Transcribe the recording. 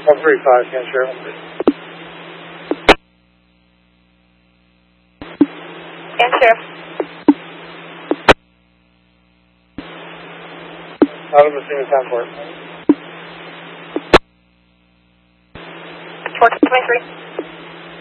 135, can share 135. And Sheriff. Out of the scene of 10-4. 1423.